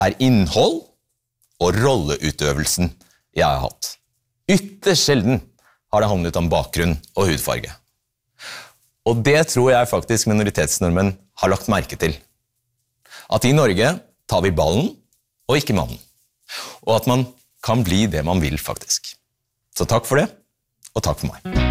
innhold og rolleutøvelsen jeg har hatt. Ytterst sjelden har det handlet om bakgrunn og hudfarge. Og det tror jeg faktisk minoritetsnormen har lagt merke til. At i Norge tar vi ballen og ikke mannen. Og at man kan bli det man vil faktisk. Så takk for det, og takk for meg.